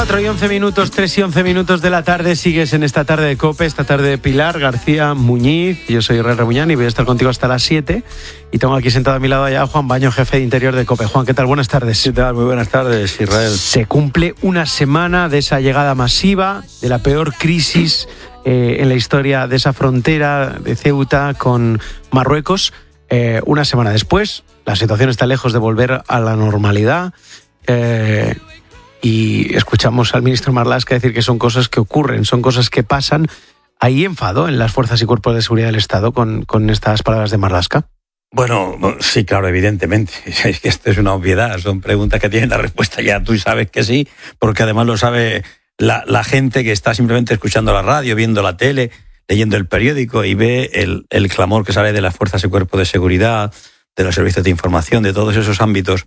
4 y 11 minutos, 3 y 11 minutos de la tarde. Sigues en esta tarde de COPE, esta tarde de Pilar García Muñiz. Yo soy Israel Rebuñán y voy a estar contigo hasta las 7. Y tengo aquí sentado a mi lado ya a Juan Baño, jefe de Interior de COPE. Juan, ¿qué tal? Buenas tardes. ¿Qué tal? Muy buenas tardes, Israel. Se cumple una semana de esa llegada masiva, de la peor crisis en la historia de esa frontera de Ceuta con Marruecos. Una semana después, la situación está lejos de volver a la normalidad. Y escuchamos al ministro Marlaska decir que son cosas que ocurren, son cosas que pasan. ¿Hay enfado en las fuerzas y cuerpos de seguridad del Estado con estas palabras de Marlaska? Bueno, sí, claro, evidentemente. Es que esto es una obviedad, son preguntas que tienen la respuesta ya. Tú sabes que sí, porque además lo sabe la gente que está simplemente escuchando la radio, viendo la tele, leyendo el periódico y ve el clamor que sale de las fuerzas y cuerpos de seguridad, de los servicios de información, de todos esos ámbitos,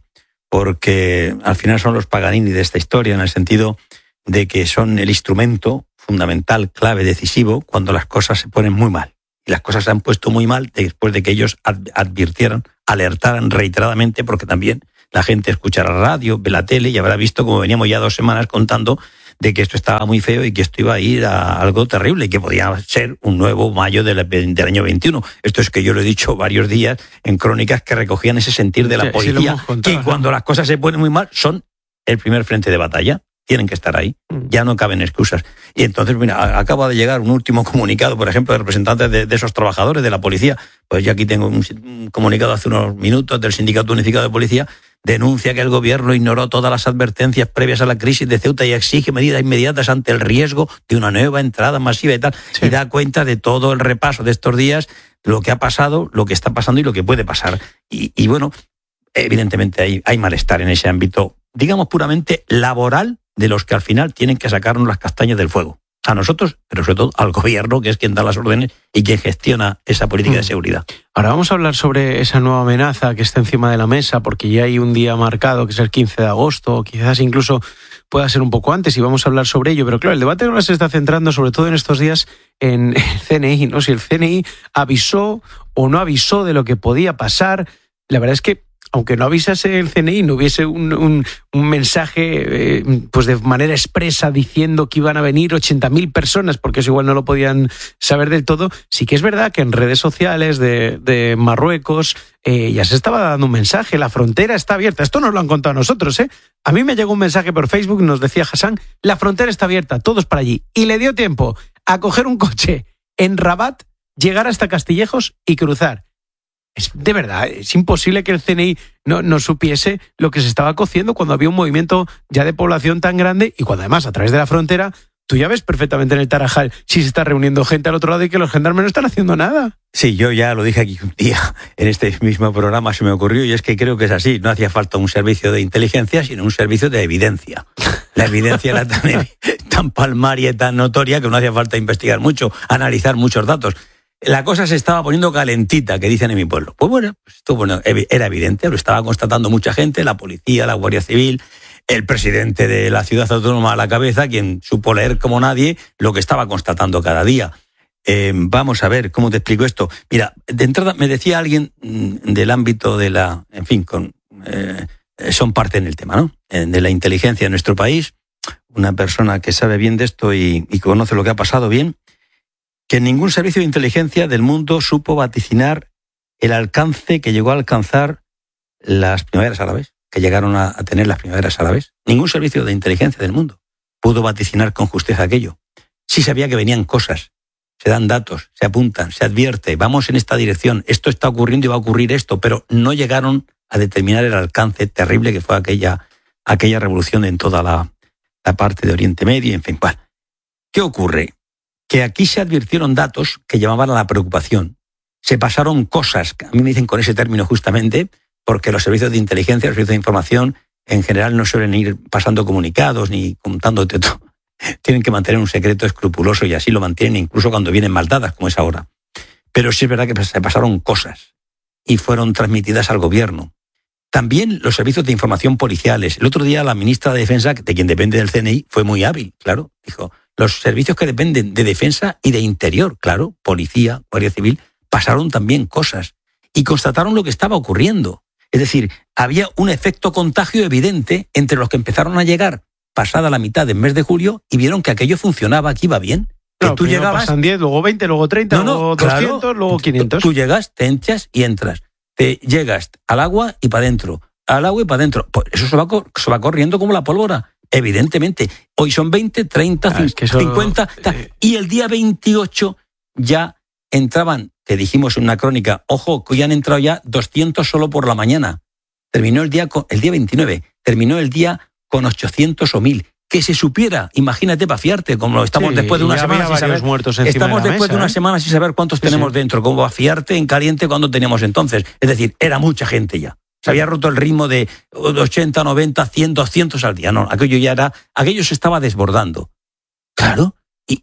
porque al final son los Paganini de esta historia, en el sentido de que son el instrumento fundamental, clave, decisivo, cuando las cosas se ponen muy mal. Y las cosas se han puesto muy mal después de que ellos advirtieran, alertaran reiteradamente, porque también la gente escucha la radio, ve la tele y habrá visto, como veníamos ya 2 semanas contando, de que esto estaba muy feo y que esto iba a ir a algo terrible y que podía ser un nuevo mayo del año 21. Esto es que yo lo he dicho varios días en crónicas que recogían ese sentir de la policía, que cuando las cosas se ponen muy mal son el primer frente de batalla. Tienen que estar ahí, ya no caben excusas. Y entonces, mira, acaba de llegar un último comunicado, por ejemplo, de representantes de esos trabajadores de la policía. Pues yo aquí tengo un comunicado hace unos minutos del Sindicato Unificado de Policía. Denuncia que el gobierno ignoró todas las advertencias previas a la crisis de Ceuta y exige medidas inmediatas ante el riesgo de una nueva entrada masiva y tal. Sí. Y da cuenta de todo el repaso de estos días, lo que ha pasado, lo que está pasando y lo que puede pasar. Y bueno, evidentemente hay malestar en ese ámbito, digamos puramente laboral, de los que al final tienen que sacarnos las castañas del fuego. A nosotros, pero sobre todo al gobierno, que es quien da las órdenes y quien gestiona esa política de seguridad. Ahora vamos a hablar sobre esa nueva amenaza que está encima de la mesa, porque ya hay un día marcado, que es el 15 de agosto, quizás incluso pueda ser un poco antes, y vamos a hablar sobre ello. Pero claro, el debate ahora se está centrando, sobre todo en estos días, en el CNI, ¿no? Si el CNI avisó o no avisó de lo que podía pasar. La verdad es que aunque no avisase el CNI, no hubiese un mensaje pues de manera expresa diciendo que iban a venir 80.000 personas, porque eso igual no lo podían saber del todo, sí que es verdad que en redes sociales de Marruecos ya se estaba dando un mensaje, la frontera está abierta. Esto nos lo han contado a nosotros, ¿eh? A mí me llegó un mensaje por Facebook, nos decía Hassan, la frontera está abierta, todos para allí. Y le dio tiempo a coger un coche en Rabat, llegar hasta Castillejos y cruzar. De verdad, es imposible que el CNI no supiese lo que se estaba cociendo cuando había un movimiento ya de población tan grande y cuando además a través de la frontera tú ya ves perfectamente en el Tarajal si se está reuniendo gente al otro lado y que los gendarmes no están haciendo nada. Sí, yo ya lo dije aquí un día en este mismo programa, se me ocurrió, y es que creo que es así. No hacía falta un servicio de inteligencia, sino un servicio de evidencia. La evidencia era tan palmaria y tan notoria que no hacía falta investigar mucho, analizar muchos datos. La cosa se estaba poniendo calentita, que dicen en mi pueblo. Pues bueno, esto era evidente, lo estaba constatando mucha gente, la policía, la Guardia Civil, el presidente de la ciudad autónoma a la cabeza, quien supo leer como nadie lo que estaba constatando cada día. Vamos a ver, ¿cómo te explico esto? Mira, de entrada me decía alguien del ámbito de la... En fin, son parte en el tema, ¿no? De la inteligencia en nuestro país, una persona que sabe bien de esto y conoce lo que ha pasado bien, que ningún servicio de inteligencia del mundo supo vaticinar el alcance que llegó a alcanzar las primaveras árabes, que llegaron a tener las primaveras árabes. Ningún servicio de inteligencia del mundo pudo vaticinar con justeza aquello. Sí sabía que venían cosas, se dan datos, se apuntan, se advierte, vamos en esta dirección, esto está ocurriendo y va a ocurrir esto, pero no llegaron a determinar el alcance terrible que fue aquella revolución en toda la parte de Oriente Medio, en fin. ¿Qué ocurre? Que aquí se advirtieron datos que llamaban a la preocupación. Se pasaron cosas, a mí me dicen con ese término justamente, porque los servicios de inteligencia, los servicios de información, en general no suelen ir pasando comunicados ni contándote todo. Tienen que mantener un secreto escrupuloso y así lo mantienen incluso cuando vienen mal dadas, como es ahora. Pero sí es verdad que se pasaron cosas y fueron transmitidas al gobierno. También los servicios de información policiales. El otro día la ministra de Defensa, de quien depende del CNI, fue muy hábil, claro, dijo... Los servicios que dependen de defensa y de interior, claro, policía, Guardia Civil, pasaron también cosas y constataron lo que estaba ocurriendo. Es decir, había un efecto contagio evidente entre los que empezaron a llegar pasada la mitad del mes de julio y vieron que aquello funcionaba, que iba bien. Claro, que tú llegabas, pasan 10, luego 20, luego 30, luego 200, claro, luego 500. Tú llegas, te hinchas y entras. Te llegas al agua y para adentro. Al agua y para adentro. Pues eso se va corriendo como la pólvora. Evidentemente. Hoy son 20, 30, 50. Y el día 28 ya entraban, te dijimos en una crónica, ojo, que ya han entrado ya 200 solo por la mañana. Terminó el día 29. Terminó el día con 800 o 1000. Que se supiera, imagínate para fiarte, como estamos después de una semana sin saber. Estamos después de una semana sin saber cuántos tenemos dentro, como para fiarte en caliente cuando teníamos entonces. Es decir, era mucha gente ya. Se había roto el ritmo de 80, 90, 100, 200 al día. No, aquello se estaba desbordando. Claro.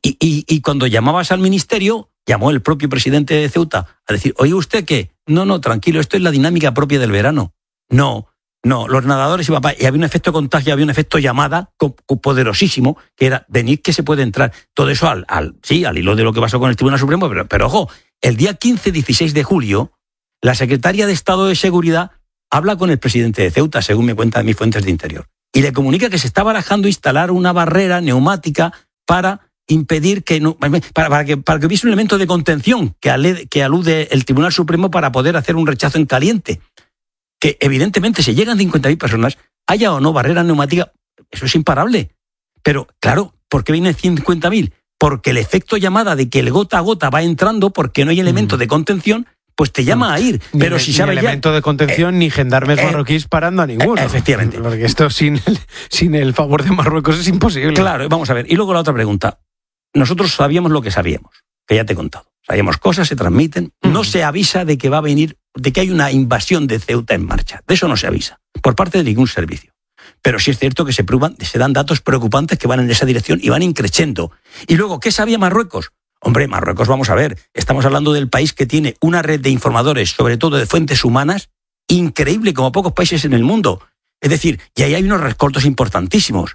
Y cuando llamabas al ministerio, llamó el propio presidente de Ceuta a decir, oye, ¿usted qué? No, tranquilo, esto es la dinámica propia del verano. No, los nadadores y había un efecto contagio, había un efecto llamada poderosísimo, que era venir que se puede entrar. Todo eso al hilo de lo que pasó con el Tribunal Supremo, pero ojo, el día 15-16 de julio, la secretaria de Estado de Seguridad habla con el presidente de Ceuta, según me cuentan mis fuentes de interior, y le comunica que se está barajando instalar una barrera neumática para impedir para que hubiese un elemento de contención que alude el Tribunal Supremo para poder hacer un rechazo en caliente. Que evidentemente si llegan 50.000 personas, haya o no barrera neumática, eso es imparable. Pero claro, ¿por qué vienen 50.000? Porque el efecto llamada de que el gota a gota va entrando porque no hay elemento de contención, pues te llama a ir. Pero si sabes ya... Ni elemento de contención, ni gendarmes marroquíes parando a ninguno. Efectivamente. Porque esto sin el favor de Marruecos es imposible. Claro, vamos a ver. Y luego la otra pregunta. Nosotros sabíamos lo que sabíamos, que ya te he contado. Sabíamos cosas, se transmiten. No se avisa de que va a venir, de que hay una invasión de Ceuta en marcha. De eso no se avisa, por parte de ningún servicio. Pero sí es cierto que se dan datos preocupantes que van en esa dirección y van increciendo. Y luego, ¿qué sabía Marruecos? Hombre, Marruecos, vamos a ver, estamos hablando del país que tiene una red de informadores, sobre todo de fuentes humanas, increíble, como pocos países en el mundo. Es decir, y ahí hay unos recortes importantísimos.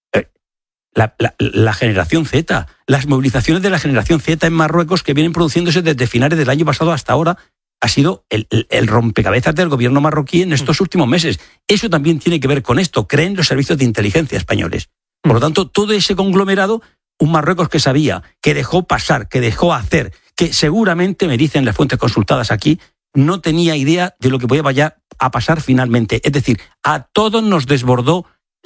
La generación Z, las movilizaciones de la generación Z en Marruecos que vienen produciéndose desde finales del año pasado hasta ahora, ha sido el rompecabezas del gobierno marroquí en estos últimos meses. Eso también tiene que ver con esto, creen los servicios de inteligencia españoles. Por lo tanto, todo ese conglomerado, un Marruecos que sabía, que dejó pasar, que dejó hacer, que seguramente, me dicen las fuentes consultadas aquí, no tenía idea de lo que podía a pasar finalmente. Es decir, a todos nos desbordó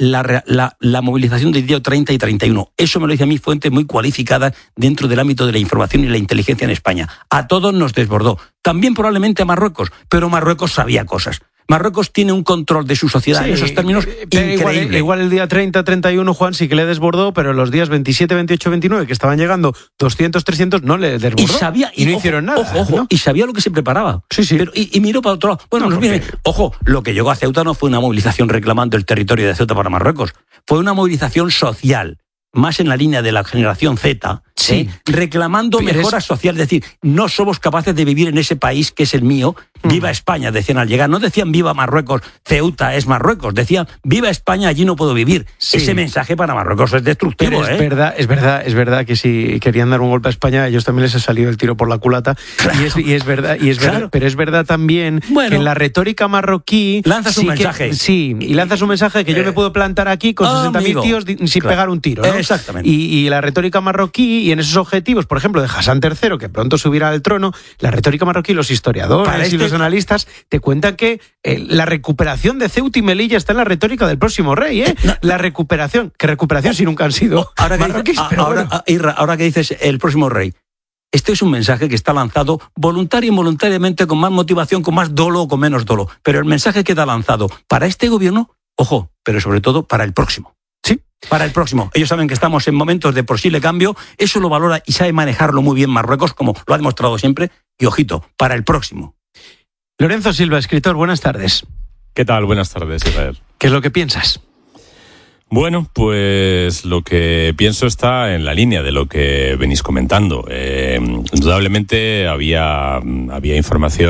la movilización del día 30 y 31. Eso me lo dice a mí fuentes muy cualificadas dentro del ámbito de la información y la inteligencia en España. A todos nos desbordó. También probablemente a Marruecos, pero Marruecos sabía cosas. Marruecos tiene un control de su sociedad en esos términos increíble. Igual el día 30, 31, Juan, sí que le desbordó, pero los días 27, 28, 29, que estaban llegando 200, 300, no le desbordó. Y no hicieron nada. Ojo, ¿no? Y sabía lo que se preparaba. Sí. Pero, y miró para otro lado. Bueno, ojo, lo que llegó a Ceuta no fue una movilización reclamando el territorio de Ceuta para Marruecos. Fue una movilización social, más en la línea de la generación Z, reclamando mejoras sociales. Es decir, no somos capaces de vivir en ese país que es el mío. Viva España, decían al llegar. No decían viva Marruecos, Ceuta es Marruecos. Decían viva España, allí no puedo vivir. Sí. Ese mensaje para Marruecos es destructivo. Pero es verdad que si querían dar un golpe a España, a ellos también les ha salido el tiro por la culata. Claro. Y es verdad, claro. Pero es verdad también que en la retórica marroquí lanzas un mensaje. Y lanzas un mensaje de que yo me puedo plantar aquí con 60.000 tíos sin pegar un tiro, ¿no? Exactamente. Y la retórica marroquí, y en esos objetivos, por ejemplo, de Hassan III, que pronto subirá al trono, la retórica marroquí, los historiadores y los analistas te cuentan que la recuperación de Ceuta y Melilla está en la retórica del próximo rey, ¿eh? La recuperación, que recuperación si nunca han sido marroquíes. Ahora que dices el próximo rey, este es un mensaje que está lanzado voluntario e involuntariamente, con más motivación, con más dolo o con menos dolo, pero el mensaje queda lanzado para este gobierno, ojo, pero sobre todo para el próximo. Sí. Para el próximo. Ellos saben que estamos en momentos de posible cambio, eso lo valora y sabe manejarlo muy bien Marruecos, como lo ha demostrado siempre, y ojito, para el próximo. Lorenzo Silva, escritor, buenas tardes. ¿Qué tal? Buenas tardes, Israel. ¿Qué es lo que piensas? Bueno, pues lo que pienso está en la línea de lo que venís comentando. Indudablemente había información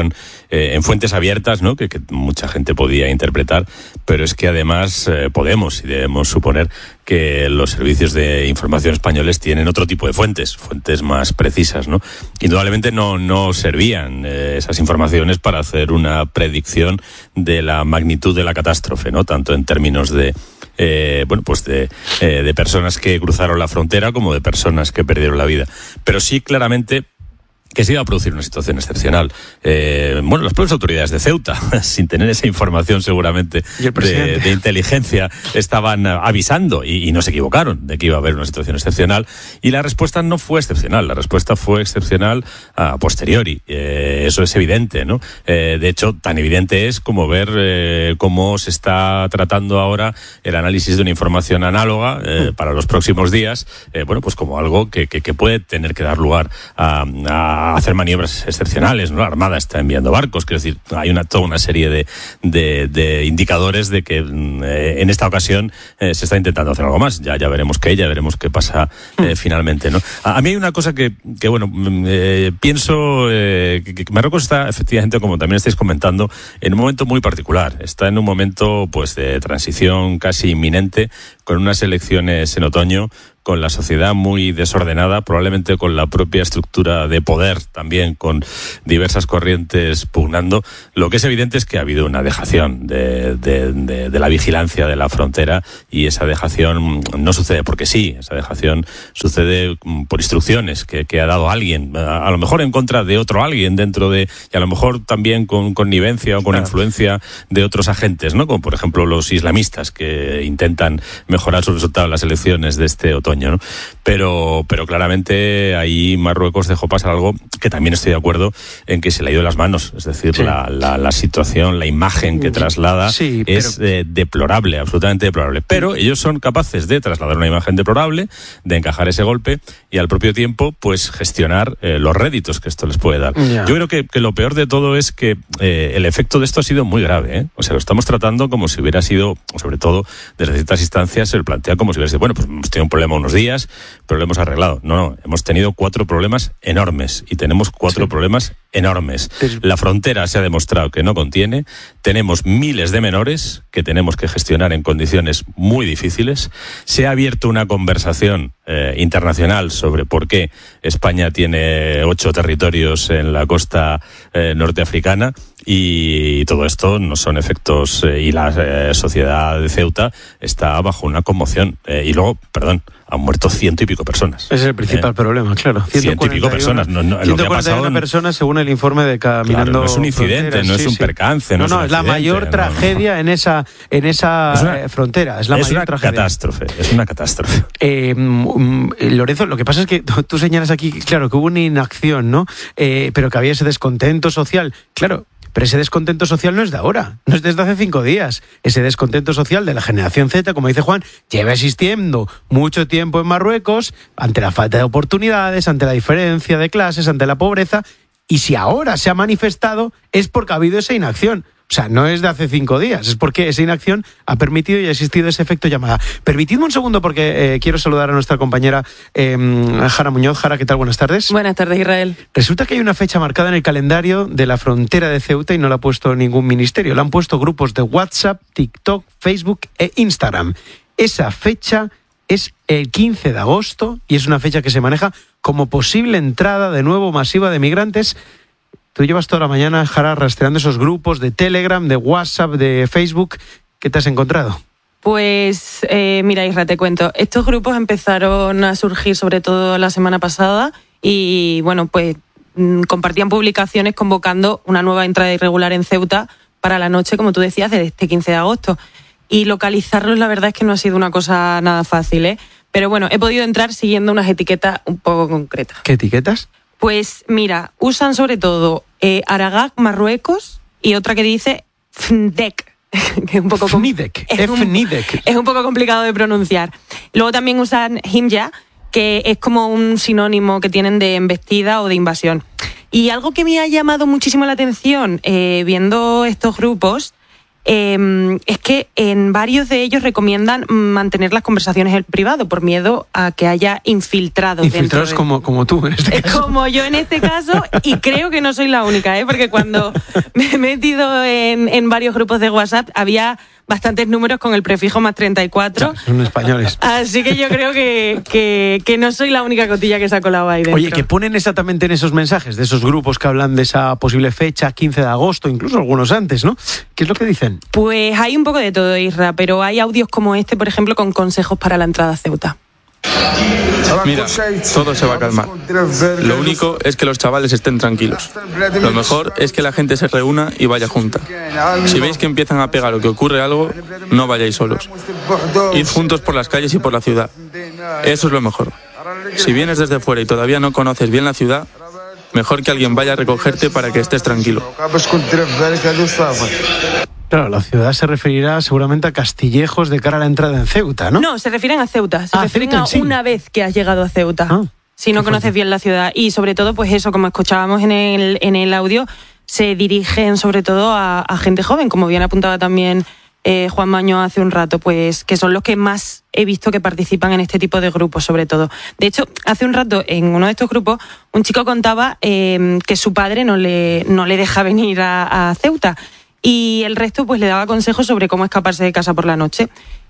en fuentes abiertas, ¿no? Que mucha gente podía interpretar, pero es que además podemos y debemos suponer que los servicios de información españoles tienen otro tipo de fuentes más precisas, ¿no? Indudablemente no servían esas informaciones para hacer una predicción de la magnitud de la catástrofe, ¿no? Tanto en términos de personas que cruzaron la frontera como de personas que perdieron la vida. Pero sí, claramente, que se iba a producir una situación excepcional. Las propias autoridades de Ceuta, sin tener esa información seguramente de inteligencia, estaban avisando y no se equivocaron de que iba a haber una situación excepcional, y la respuesta no fue excepcional, la respuesta fue excepcional a posteriori. Eso es evidente, ¿no? De hecho, tan evidente es como ver cómo se está tratando ahora el análisis de una información análoga para los próximos días, como algo que puede tener que dar lugar a hacer maniobras excepcionales, ¿no? La Armada está enviando barcos, quiero decir, hay toda una serie de indicadores de que en esta ocasión se está intentando hacer algo más. Ya veremos qué pasa finalmente, ¿no? A mí hay una cosa que pienso que Marruecos está, efectivamente, como también estáis comentando, en un momento muy particular. Está en un momento de transición casi inminente, con unas elecciones en otoño, con la sociedad muy desordenada, probablemente con la propia estructura de poder también, con diversas corrientes pugnando. Lo que es evidente es que ha habido una dejación de la vigilancia de la frontera, y esa dejación no sucede porque sí, esa dejación sucede por instrucciones que ha dado alguien, a lo mejor en contra de otro alguien dentro de, y a lo mejor también con connivencia o con influencia de otros agentes, ¿no? Como por ejemplo los islamistas, que intentan mejorar sus resultados en las elecciones de este otoño, ¿no? Pero claramente ahí Marruecos dejó pasar algo que también estoy de acuerdo en que se le ha ido de las manos. Es decir, sí, la situación, la imagen que traslada es deplorable, absolutamente deplorable. Pero ellos son capaces de trasladar una imagen deplorable, de encajar ese golpe y al propio tiempo gestionar los réditos que esto les puede dar. Yeah. Yo creo que lo peor de todo es que el efecto de esto ha sido muy grave, ¿eh? O sea, lo estamos tratando como si hubiera sido, sobre todo desde ciertas instancias, se lo plantea como si hubiera sido, hemos tenido un problema unos días, pero lo hemos arreglado. No, hemos tenido 4 problemas enormes y tenemos 4 problemas enormes. La frontera se ha demostrado que no contiene, tenemos miles de menores que tenemos que gestionar en condiciones muy difíciles, se ha abierto una conversación internacional sobre por qué España tiene 8 territorios en la costa norteafricana, y todo esto no son efectos, y la sociedad de Ceuta está bajo una conmoción, y luego, han muerto 100 y pico personas. Ese es el principal problema, claro. 100 y pico personas. No, lo que ha pasado personas, según el informe de Caminando. Claro, no es un incidente, no es un percance. No, es la mayor tragedia en esa frontera. Es la mayor tragedia. Es una catástrofe. Lorenzo, lo que pasa es que tú señalas aquí, claro, que hubo una inacción, ¿no? Pero que había ese descontento social. Claro. Pero ese descontento social no es de ahora, no es desde hace 5 días. Ese descontento social de la generación Z, como dice Juan, lleva existiendo mucho tiempo en Marruecos, ante la falta de oportunidades, ante la diferencia de clases, ante la pobreza. Y si ahora se ha manifestado, es porque ha habido esa inacción. O sea, no es de hace 5 días, es porque esa inacción ha permitido y ha existido ese efecto llamada. Permitidme un segundo porque quiero saludar a nuestra compañera Jara Muñoz. Jara, ¿qué tal? Buenas tardes. Buenas tardes, Israel. Resulta que hay una fecha marcada en el calendario de la frontera de Ceuta y no la ha puesto ningún ministerio. La han puesto grupos de WhatsApp, TikTok, Facebook e Instagram. Esa fecha es el 15 de agosto y es una fecha que se maneja como posible entrada de nuevo masiva de migrantes. Tú llevas toda la mañana, Jara, rastreando esos grupos de Telegram, de WhatsApp, de Facebook. ¿Qué te has encontrado? Pues, mira, Isra, te cuento. Estos grupos empezaron a surgir sobre todo la semana pasada y, compartían publicaciones convocando una nueva entrada irregular en Ceuta para la noche, como tú decías, de este 15 de agosto. Y localizarlos, la verdad es que no ha sido una cosa nada fácil, ¿eh? Pero he podido entrar siguiendo unas etiquetas un poco concretas. ¿Qué etiquetas? Pues mira, usan sobre todo Aragag, Marruecos, y otra que dice FNDEC, que es un poco es un poco complicado de pronunciar. Luego también usan Himya, que es como un sinónimo que tienen de embestida o de invasión. Y algo que me ha llamado muchísimo la atención viendo estos grupos es que en varios de ellos recomiendan mantener las conversaciones en privado por miedo a que haya infiltrados. Infiltrados como tú en este caso. Como yo en este caso, y creo que no soy la única, porque cuando me he metido en varios grupos de WhatsApp había bastantes números con el prefijo +34. Claro, son españoles. Así que yo creo que no soy la única cotilla que se ha colado ahí dentro. Oye, ¿qué ponen exactamente en esos mensajes de esos grupos que hablan de esa posible fecha, 15 de agosto, incluso algunos antes, ¿no? ¿Qué es lo que dicen? Pues hay un poco de todo, Isra, pero hay audios como este, por ejemplo, con consejos para la entrada a Ceuta. Mira, todo se va a calmar. Lo único es que los chavales estén tranquilos. Lo mejor es que la gente se reúna y vaya junta. Si veis que empiezan a pegar o que ocurre algo, no vayáis solos. Id juntos por las calles y por la ciudad. Eso es lo mejor. Si vienes desde fuera y todavía no conoces bien la ciudad, mejor que alguien vaya a recogerte para que estés tranquilo. Claro, la ciudad se referirá seguramente a Castillejos de cara a la entrada en Ceuta, ¿no? No, se refieren a Ceuta. Se refieren Ceuta a una vez que has llegado a Ceuta. Si no conoces bien la ciudad. Y sobre todo, pues eso, como escuchábamos en el audio, se dirigen sobre todo a gente joven, como bien apuntaba también Juan Maño hace un rato, pues que son los que más he visto que participan en este tipo de grupos, sobre todo. De hecho, hace un rato, en uno de estos grupos, un chico contaba que su padre no le deja venir a Ceuta. Y el resto pues le daba consejos sobre cómo escaparse de casa por la noche.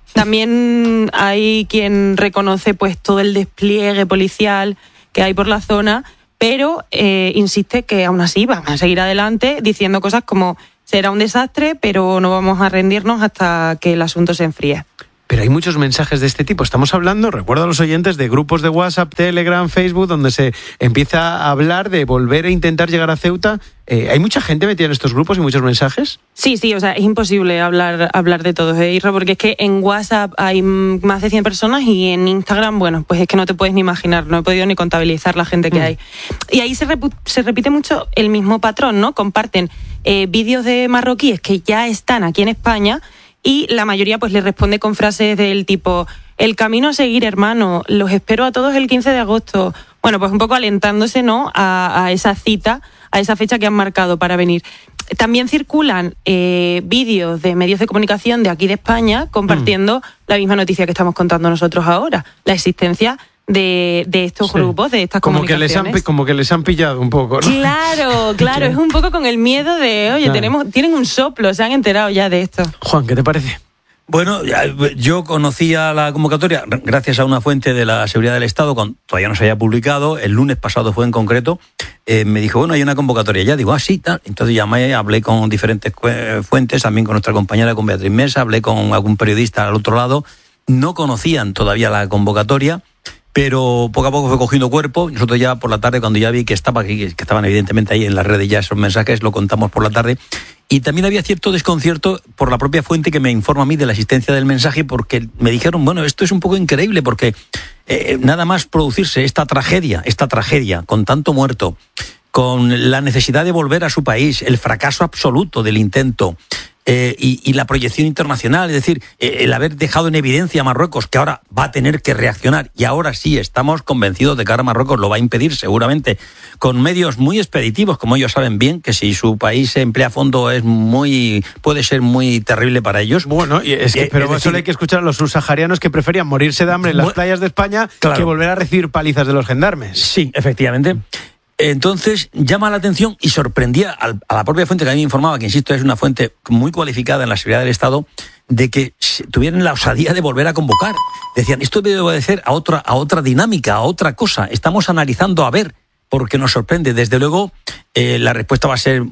También hay quien reconoce pues todo el despliegue policial que hay por la zona, pero insiste que aún así van a seguir adelante diciendo cosas como será un desastre, pero no vamos a rendirnos hasta que el asunto se enfríe. Pero hay muchos mensajes de este tipo. Estamos hablando, recuerdo a los oyentes, de grupos de WhatsApp, Telegram, Facebook, donde se empieza a hablar de volver a intentar llegar a Ceuta. ¿Hay mucha gente metida en estos grupos y muchos mensajes? Sí, o sea, es imposible hablar de todos, Isra, porque es que en WhatsApp hay más de 100 personas y en Instagram, bueno, pues es que no te puedes ni imaginar, no he podido ni contabilizar la gente que hay. Y ahí se repite mucho el mismo patrón, ¿no? Comparten vídeos de marroquíes que ya están aquí en España y la mayoría pues les responde con frases del tipo: el camino a seguir, hermano, los espero a todos el 15 de agosto. Bueno, pues un poco alentándose, ¿no?, a esa cita, a esa fecha que han marcado para venir. También circulan vídeos de medios de comunicación de aquí de España compartiendo la misma noticia que estamos contando nosotros ahora, la existencia de estos grupos, de estas comunicaciones. Como que les han pillado un poco, ¿no? Claro, es un poco con el miedo de, oye, tienen un soplo, se han enterado ya de esto. Juan, ¿qué te parece? Bueno, yo conocía la convocatoria gracias a una fuente de la Seguridad del Estado, todavía no se había publicado, el lunes pasado fue en concreto, me dijo, bueno, hay una convocatoria ya, digo, sí, tal. Entonces llamé, hablé con diferentes fuentes, también con nuestra compañera, con Beatriz Mesa, hablé con algún periodista al otro lado, no conocían todavía la convocatoria, pero poco a poco fue cogiendo cuerpo. Nosotros ya por la tarde, cuando ya vi que estaban evidentemente ahí en las redes ya esos mensajes, lo contamos por la tarde. Y también había cierto desconcierto por la propia fuente que me informa a mí de la existencia del mensaje, porque me dijeron, bueno, esto es un poco increíble, porque nada más producirse esta tragedia, con tanto muerto, con la necesidad de volver a su país, el fracaso absoluto del intento, y la proyección internacional, es decir, el haber dejado en evidencia a Marruecos, que ahora va a tener que reaccionar, y ahora sí estamos convencidos de que ahora Marruecos lo va a impedir seguramente, con medios muy expeditivos, como ellos saben bien, que si su país se emplea a fondo puede ser muy terrible para ellos. Bueno, pero solo hay que escuchar a los subsaharianos que preferían morirse de hambre en las playas de España que volver a recibir palizas de los gendarmes. Sí, efectivamente. Entonces llama la atención y sorprendía a la propia fuente que a mí me informaba, que insisto es una fuente muy cualificada en la seguridad del Estado, de que tuvieran la osadía de volver a convocar. Decían, esto debe obedecer a otra dinámica, a otra cosa. Estamos analizando a ver, porque nos sorprende. Desde luego la respuesta va a ser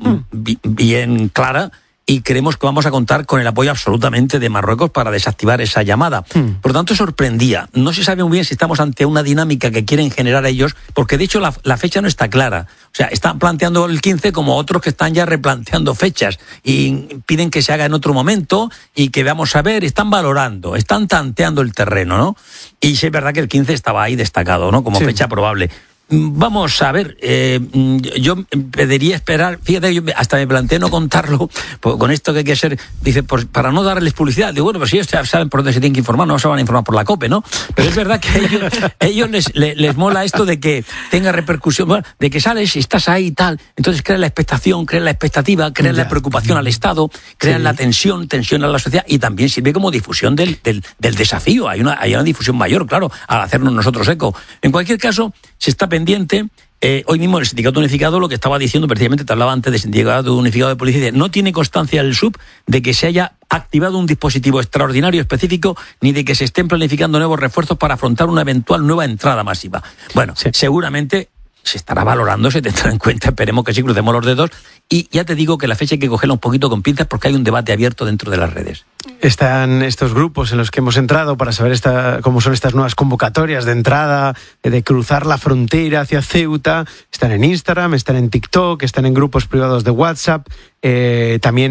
bien clara, y creemos que vamos a contar con el apoyo absolutamente de Marruecos para desactivar esa llamada. Por lo tanto, sorprendía. No se sabe muy bien si estamos ante una dinámica que quieren generar ellos, porque de hecho la fecha no está clara. O sea, están planteando el 15 como otros que están ya replanteando fechas y piden que se haga en otro momento y que veamos a ver, están valorando, están tanteando el terreno, ¿no? Y sí es verdad que el 15 estaba ahí destacado, ¿no?, como fecha probable. vamos a ver, yo pediría esperar, fíjate, yo hasta me planteé no contarlo, con esto que hay que ser, dice, para no darles publicidad. Digo, bueno, pues ellos saben por dónde se tienen que informar, no se van a informar por la COPE, ¿no? Pero es verdad que a ellos les mola esto de que tenga repercusión, bueno, de que sales y estás ahí y tal, entonces crean la expectación, crean la expectativa, crean la preocupación al Estado, crean la tensión a la sociedad, y también sirve como difusión del desafío. Hay una difusión mayor, claro, al hacernos nosotros eco. En cualquier caso, se está pendiente. Hoy mismo el Sindicato Unificado, lo que estaba diciendo, precisamente te hablaba antes del Sindicato Unificado de Policía, no tiene constancia el SUB de que se haya activado un dispositivo extraordinario específico, ni de que se estén planificando nuevos refuerzos para afrontar una eventual nueva entrada masiva. Bueno, seguramente se estará valorando, se tendrá en cuenta, esperemos que sí, crucemos los dedos, y ya te digo que la fecha hay que cogerla un poquito con pinzas porque hay un debate abierto dentro de las redes. Están estos grupos en los que hemos entrado para saber cómo son estas nuevas convocatorias de entrada, de cruzar la frontera hacia Ceuta. Están en Instagram, están en TikTok, están en grupos privados de WhatsApp, también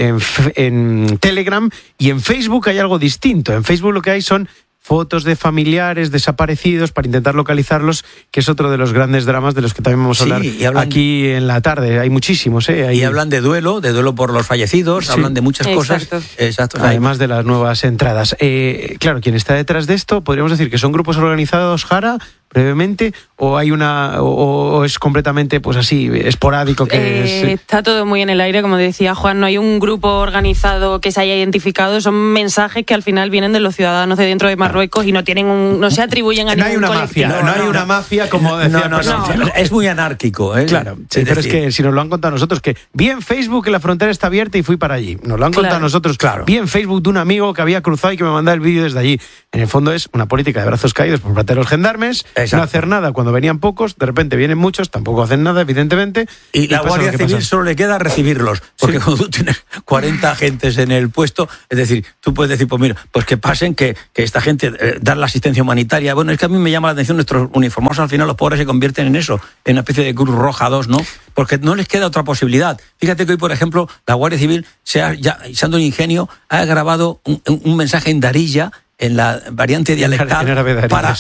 en Telegram, y en Facebook hay algo distinto. En Facebook lo que hay son fotos de familiares desaparecidos para intentar localizarlos, que es otro de los grandes dramas de los que también vamos a hablar aquí en la tarde. Hay muchísimos, Y hablan de duelo por los fallecidos, hablan de muchas cosas. Exacto. Además de las nuevas entradas. Claro, quien está detrás de esto, podríamos decir que son grupos organizados, Jara, brevemente, o hay o es completamente pues así esporádico Está todo muy en el aire, como decía Juan, no hay un grupo organizado que se haya identificado, son mensajes que al final vienen de los ciudadanos de dentro de Marruecos y no se atribuyen a ningún colectivo. No hay una mafia, como decía. No. Es muy anárquico, Claro, pero es que si nos lo han contado nosotros, que vi en Facebook que la frontera está abierta y fui para allí. Nos lo han contado nosotros. Claro. Vi en Facebook de un amigo que había cruzado y que me mandaba el vídeo desde allí. En el fondo es una política de brazos caídos por parte de los gendarmes. No hacer nada cuando venían pocos, de repente vienen muchos, tampoco hacen nada, evidentemente. Y la Guardia Civil solo le queda recibirlos, porque cuando tú tienes 40 agentes en el puesto, es decir, tú puedes decir, pues mira, pues que pasen, que esta gente dar la asistencia humanitaria. Bueno, es que a mí me llama la atención, nuestros uniformados al final, los pobres se convierten en eso, en una especie de Cruz Roja 2, ¿no? Porque no les queda otra posibilidad. Fíjate que hoy, por ejemplo, la Guardia Civil, usando un ingenio, ha grabado un mensaje en Darija, en la variante dialectal, para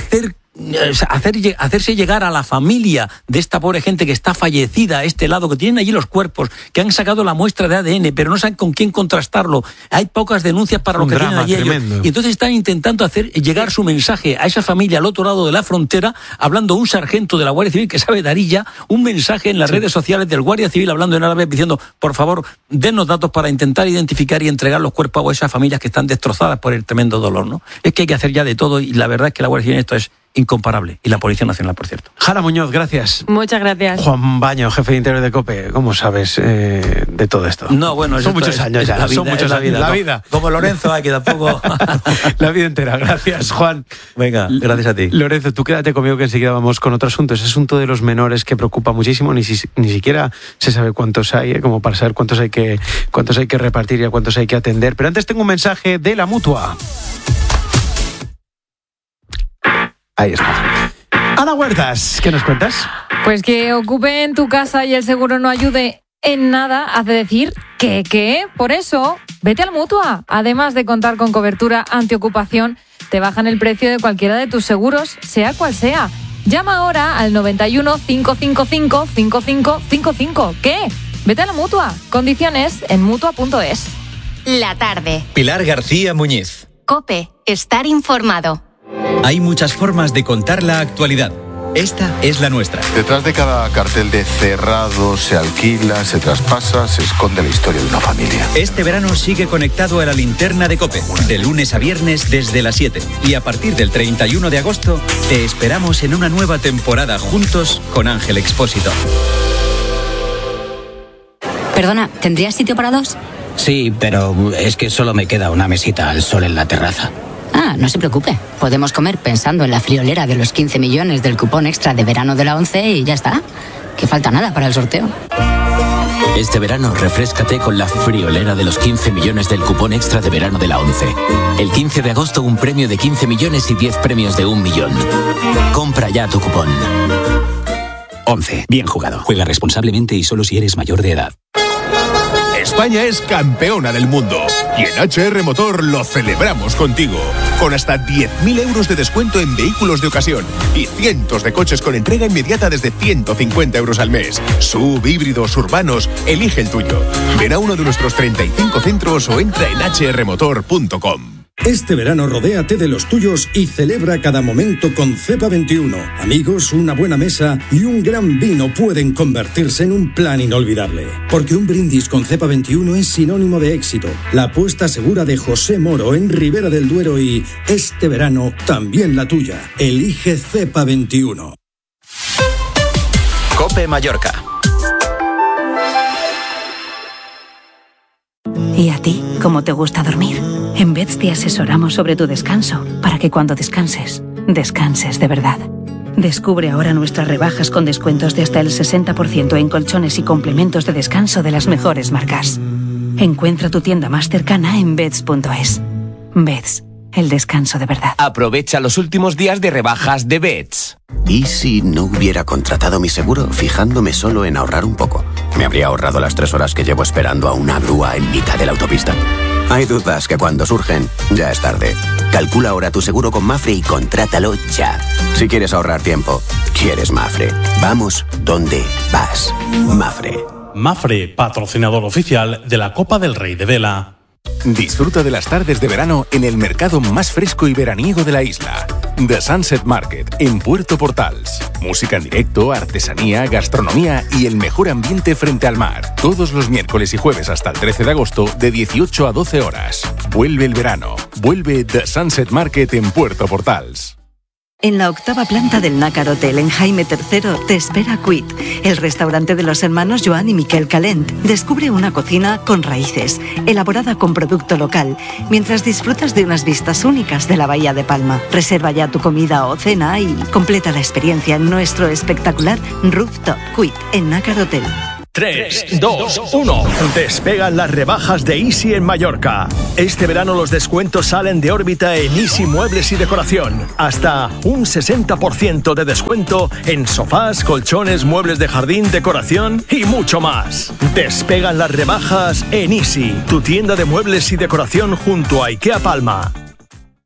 hacerse llegar a la familia de esta pobre gente que está fallecida a este lado, que tienen allí los cuerpos, que han sacado la muestra de ADN, pero no saben con quién contrastarlo. Hay pocas denuncias para lo que tienen allí ellos. Y entonces están intentando hacer llegar su mensaje a esa familia al otro lado de la frontera, hablando un sargento de la Guardia Civil que sabe Darija, un mensaje en las redes sociales del Guardia Civil hablando en árabe, diciendo, por favor, dennos datos para intentar identificar y entregar los cuerpos a esas familias que están destrozadas por el tremendo dolor, ¿no? Es que hay que hacer ya de todo, y la verdad es que la Guardia Civil esto es incomparable, y la Policía Nacional, por cierto. Jara Muñoz, gracias. Muchas gracias. Juan Baño, jefe de Interior de COPE, ¿cómo sabes de todo esto? No, bueno, son muchos años ya, son muchos años. La vida. Como Lorenzo, hay que tampoco. La vida entera. Gracias, Juan. Venga, gracias a ti. Lorenzo, tú quédate conmigo que enseguida vamos con otro asunto. Ese asunto de los menores que preocupa muchísimo, ni siquiera se sabe cuántos hay, como para saber cuántos hay que repartir y a cuántos hay que atender. Pero antes tengo un mensaje de la Mutua. Ahí está. Ana Huertas, ¿qué nos cuentas? Pues que ocupen tu casa y el seguro no ayude en nada hace decir que por eso vete a la Mutua. Además de contar con cobertura antiocupación, te bajan el precio de cualquiera de tus seguros, sea cual sea. Llama ahora al 91 555 5555. ¿Qué? Vete a la Mutua. Condiciones en Mutua.es. La tarde. Pilar García Muñiz. COPE. Estar informado. Hay muchas formas de contar la actualidad. Esta es la nuestra. Detrás de cada cartel de cerrado, se alquila, se traspasa, se esconde la historia de una familia. Este verano sigue conectado a la linterna de COPE, de lunes a viernes desde las 7. Y a partir del 31 de agosto, te esperamos en una nueva temporada juntos con Ángel Expósito. Perdona, ¿tendrías sitio para dos? Sí, pero es que solo me queda una mesita al sol en la terraza. Ah, no se preocupe. Podemos comer pensando en la friolera de los 15 millones del cupón extra de verano de la 11 y ya está. Que falta nada para el sorteo. Este verano refréscate con la friolera de los 15 millones del cupón extra de verano de la 11. El 15 de agosto un premio de 15 millones y 10 premios de 1 millón. Compra ya tu cupón. 11. Bien jugado. Juega responsablemente y solo si eres mayor de edad. España es campeona del mundo y en HR Motor lo celebramos contigo, con hasta 10.000 euros de descuento en vehículos de ocasión y cientos de coches con entrega inmediata desde 150 euros al mes. SUV, híbridos, urbanos, elige el tuyo. Ven a uno de nuestros 35 centros o entra en hrmotor.com. Este verano rodéate de los tuyos y celebra cada momento con Cepa 21. Amigos, una buena mesa y un gran vino pueden convertirse en un plan inolvidable. Porque un brindis con Cepa 21 es sinónimo de éxito. La apuesta segura de José Moro en Ribera del Duero y este verano también la tuya. Elige Cepa 21. COPE Mallorca. ¿Y a ti, cómo te gusta dormir? En Beds te asesoramos sobre tu descanso, para que cuando descanses, descanses de verdad. Descubre ahora nuestras rebajas con descuentos de hasta el 60% en colchones y complementos de descanso de las mejores marcas. Encuentra tu tienda más cercana en Beds.es. Beds, el descanso de verdad. Aprovecha los últimos días de rebajas de Beds. ¿Y si no hubiera contratado mi seguro fijándome solo en ahorrar un poco? ¿Me habría ahorrado las 3 horas que llevo esperando a una grúa en mitad de la autopista? Hay dudas que cuando surgen, ya es tarde. Calcula ahora tu seguro con Mafre y contrátalo ya. Si quieres ahorrar tiempo, quieres Mafre. Vamos donde vas. Mafre. Mafre, patrocinador oficial de la Copa del Rey de Vela. Disfruta de las tardes de verano en el mercado más fresco y veraniego de la isla. The Sunset Market, en Puerto Portals. Música en directo, artesanía, gastronomía y el mejor ambiente frente al mar. Todos los miércoles y jueves hasta el 13 de agosto, de 18 a 12 horas. Vuelve el verano. Vuelve The Sunset Market en Puerto Portals. En la 8ª planta del Nácar Hotel en Jaime III te espera Cuit, el restaurante de los hermanos Joan y Miquel Calent. Descubre una cocina con raíces, elaborada con producto local, mientras disfrutas de unas vistas únicas de la Bahía de Palma. Reserva ya tu comida o cena y completa la experiencia en nuestro espectacular Rooftop Cuit en Nácar Hotel. 3, 2, 1. Despegan las rebajas de Easy en Mallorca. Este verano los descuentos salen de órbita en Easy Muebles y Decoración. Hasta un 60% de descuento en sofás, colchones, muebles de jardín, decoración y mucho más. Despegan las rebajas en Easy, tu tienda de muebles y decoración junto a IKEA Palma.